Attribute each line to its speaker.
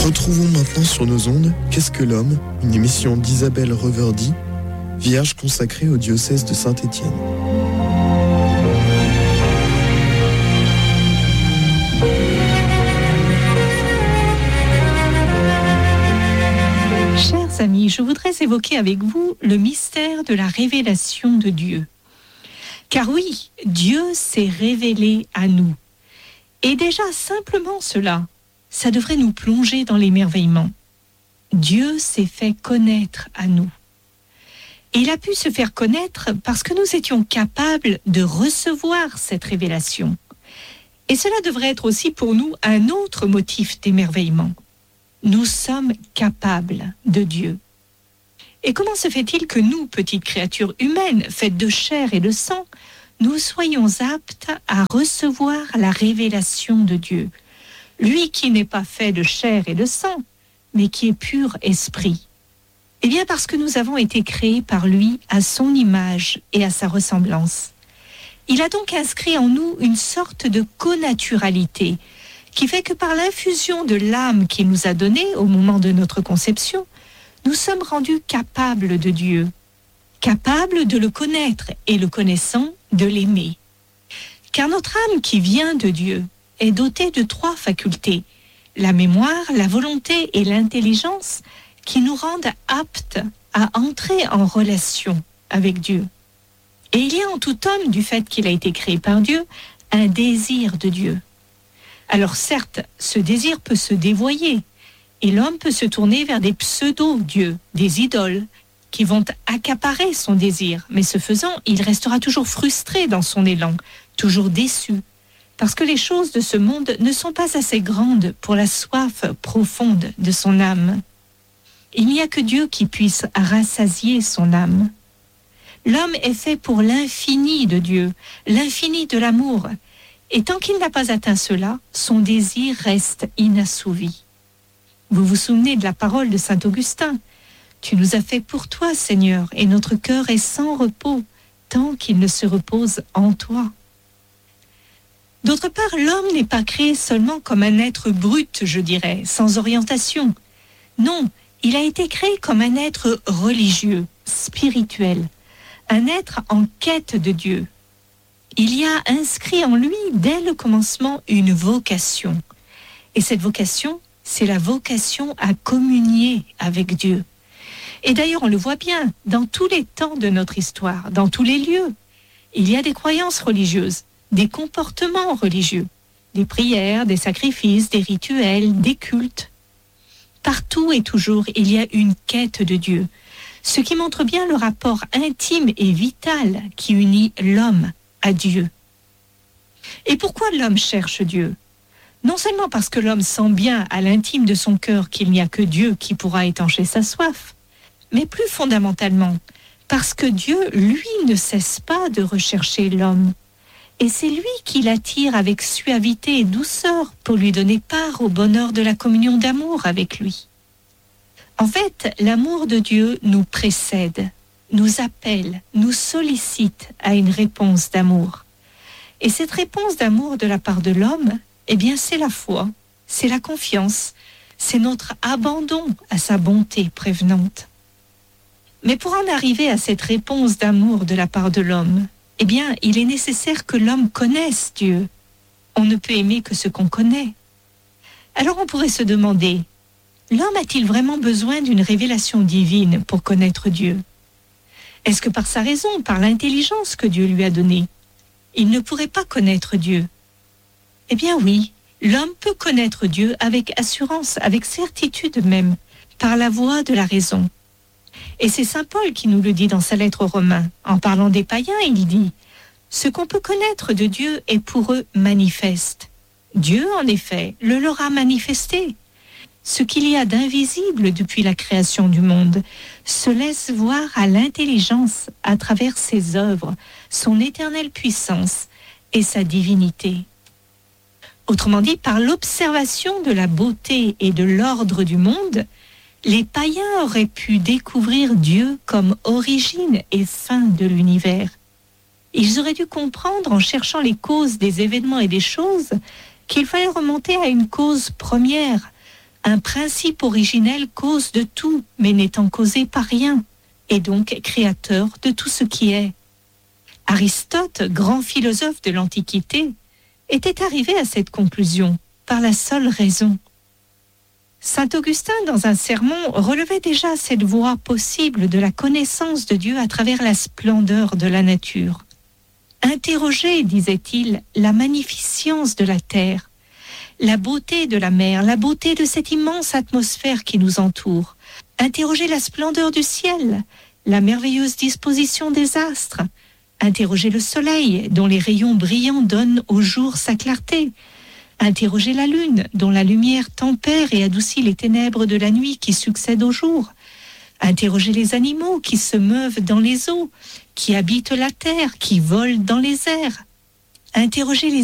Speaker 1: Retrouvons maintenant sur nos ondes Qu'est-ce que l'homme, une émission d'Isabelle Reverdy, vierge consacrée au diocèse de Saint-Étienne.
Speaker 2: Chers amis, je voudrais évoquer avec vous le mystère de la révélation de Dieu. Car oui, Dieu s'est révélé à nous. Et déjà, simplement cela, ça devrait nous plonger dans l'émerveillement. Dieu s'est fait connaître à nous. Et il a pu se faire connaître parce que nous étions capables de recevoir cette révélation. Et cela devrait être aussi pour nous un autre motif d'émerveillement. Nous sommes capables de Dieu. Et comment se fait-il que nous, petites créatures humaines, faites de chair et de sang, nous soyons aptes à recevoir la révélation de Dieu, lui qui n'est pas fait de chair et de sang, mais qui est pur esprit? Eh bien parce que nous avons été créés par lui à son image et à sa ressemblance. Il a donc inscrit en nous une sorte de connaturalité, qui fait que par l'infusion de l'âme qu'il nous a donnée au moment de notre conception, nous sommes rendus capables de Dieu, capables de le connaître et le connaissant, de l'aimer. Car notre âme qui vient de Dieu est dotée de 3 facultés, la mémoire, la volonté et l'intelligence, qui nous rendent aptes à entrer en relation avec Dieu. Et il y a en tout homme, du fait qu'il a été créé par Dieu, un désir de Dieu. Alors certes, ce désir peut se dévoyer, et l'homme peut se tourner vers des pseudo-dieux, des idoles, qui vont accaparer son désir. Mais ce faisant, il restera toujours frustré dans son élan, toujours déçu, parce que les choses de ce monde ne sont pas assez grandes pour la soif profonde de son âme. Il n'y a que Dieu qui puisse rassasier son âme. L'homme est fait pour l'infini de Dieu, l'infini de l'amour, et tant qu'il n'a pas atteint cela, son désir reste inassouvi. Vous vous souvenez de la parole de saint Augustin: « Tu nous as fait pour toi, Seigneur, et notre cœur est sans repos, tant qu'il ne se repose en toi. » D'autre part, l'homme n'est pas créé seulement comme un être brut, je dirais, sans orientation. Non, il a été créé comme un être religieux, spirituel, un être en quête de Dieu. Il y a inscrit en lui, dès le commencement, une vocation. Et cette vocation, c'est la vocation à communier avec Dieu. Et d'ailleurs, on le voit bien, dans tous les temps de notre histoire, dans tous les lieux, il y a des croyances religieuses, des comportements religieux, des prières, des sacrifices, des rituels, des cultes. Partout et toujours, il y a une quête de Dieu, ce qui montre bien le rapport intime et vital qui unit l'homme à Dieu. Et pourquoi l'homme cherche Dieu? Non seulement parce que l'homme sent bien à l'intime de son cœur qu'il n'y a que Dieu qui pourra étancher sa soif, mais plus fondamentalement, parce que Dieu, lui, ne cesse pas de rechercher l'homme. Et c'est lui qui l'attire avec suavité et douceur pour lui donner part au bonheur de la communion d'amour avec lui. En fait, l'amour de Dieu nous précède, nous appelle, nous sollicite à une réponse d'amour. Et cette réponse d'amour de la part de l'homme, eh bien, c'est la foi, c'est la confiance, c'est notre abandon à sa bonté prévenante. Mais pour en arriver à cette réponse d'amour de la part de l'homme, eh bien, il est nécessaire que l'homme connaisse Dieu. On ne peut aimer que ce qu'on connaît. Alors on pourrait se demander, l'homme a-t-il vraiment besoin d'une révélation divine pour connaître Dieu? Est-ce que par sa raison, par l'intelligence que Dieu lui a donnée, il ne pourrait pas connaître Dieu? Eh bien oui, l'homme peut connaître Dieu avec assurance, avec certitude même, par la voie de la raison. Et c'est saint Paul qui nous le dit dans sa lettre aux Romains. En parlant des païens, il dit « Ce qu'on peut connaître de Dieu est pour eux manifeste. Dieu, en effet, le leur a manifesté. Ce qu'il y a d'invisible depuis la création du monde se laisse voir à l'intelligence à travers ses œuvres, son éternelle puissance et sa divinité. » Autrement dit, par l'observation de la beauté et de l'ordre du monde, les païens auraient pu découvrir Dieu comme origine et fin de l'univers. Ils auraient dû comprendre, en cherchant les causes des événements et des choses, qu'il fallait remonter à une cause première, Un principe originel cause de tout, mais n'étant causé par rien, et donc créateur de tout ce qui est. Aristote, grand philosophe de l'Antiquité, était arrivé à cette conclusion par la seule raison. Saint Augustin, dans un sermon, relevait déjà cette voie possible de la connaissance de Dieu à travers la splendeur de la nature. Interrogez, disait-il, la magnificence de la terre, la beauté de la mer, la beauté de cette immense atmosphère qui nous entoure. Interrogez la splendeur du ciel, la merveilleuse disposition des astres. Interrogez le soleil, dont les rayons brillants donnent au jour sa clarté. Interrogez la lune, dont la lumière tempère et adoucit les ténèbres de la nuit qui succèdent au jour. Interrogez les animaux qui se meuvent dans les eaux, qui habitent la terre, qui volent dans les airs. Interrogez les